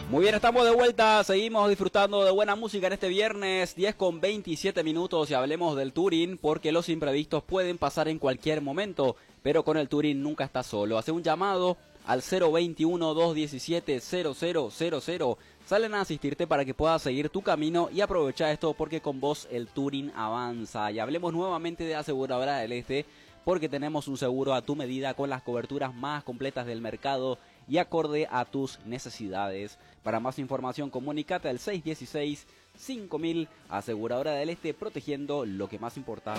Muy bien, estamos de vuelta, seguimos disfrutando de buena música en este viernes, 10:27 y hablemos del touring porque los imprevistos pueden pasar en cualquier momento, pero con el touring nunca estás solo. Hace un llamado al 021-217-0000, salen a asistirte para que puedas seguir tu camino y aprovecha esto porque con vos el touring avanza. Y hablemos nuevamente de Aseguradora del Este porque tenemos un seguro a tu medida con las coberturas más completas del mercado y acorde a tus necesidades. Para más información, comunícate al 616-5000, Aseguradora del Este, protegiendo lo que más importa.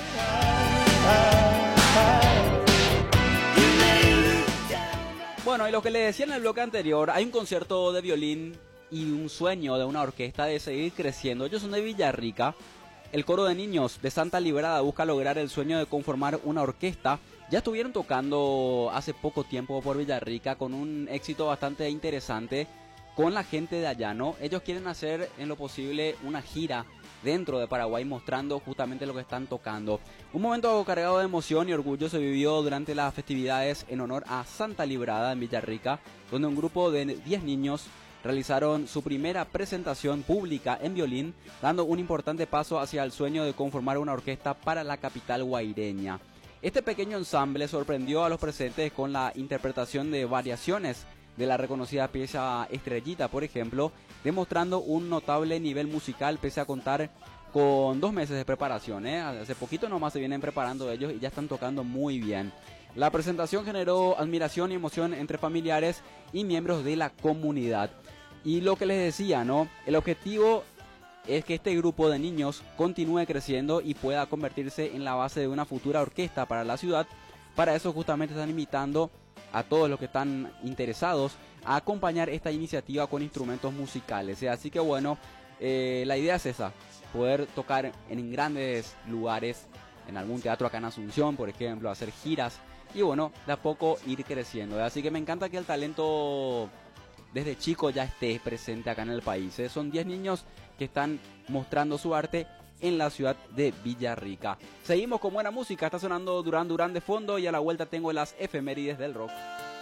Bueno, y lo que les decía en el bloque anterior, hay un concierto de violín y un sueño de una orquesta de seguir creciendo. Ellos son de Villarrica. El coro de niños de Santa Librada busca lograr el sueño de conformar una orquesta. Ya estuvieron tocando hace poco tiempo por Villarrica con un éxito bastante interesante con la gente de allá, ¿no? Ellos quieren hacer en lo posible una gira dentro de Paraguay mostrando justamente lo que están tocando. Un momento cargado de emoción y orgullo se vivió durante las festividades en honor a Santa Librada en Villarrica, donde un grupo de 10 niños realizaron su primera presentación pública en violín, dando un importante paso hacia el sueño de conformar una orquesta para la capital guaireña. Este pequeño ensamble sorprendió a los presentes con la interpretación de variaciones de la reconocida pieza Estrellita, por ejemplo, demostrando un notable nivel musical pese a contar con 2 meses de preparación. Hace poquito nomás se vienen preparando ellos y ya están tocando muy bien. La presentación generó admiración y emoción entre familiares y miembros de la comunidad. Y lo que les decía, ¿no? El objetivo es que este grupo de niños continúe creciendo y pueda convertirse en la base de una futura orquesta para la ciudad. Para eso justamente están invitando a todos los que están interesados a acompañar esta iniciativa con instrumentos musicales. Así que bueno, la idea es esa, poder tocar en grandes lugares, en algún teatro acá en Asunción, por ejemplo, hacer giras y bueno, de a poco ir creciendo. Así que me encanta que el talento desde chico ya esté presente acá en el país. Son 10 niños que están mostrando su arte en la ciudad de Villarrica. Seguimos con buena música, está sonando Duran Duran de fondo y a la vuelta tengo las efemérides del rock.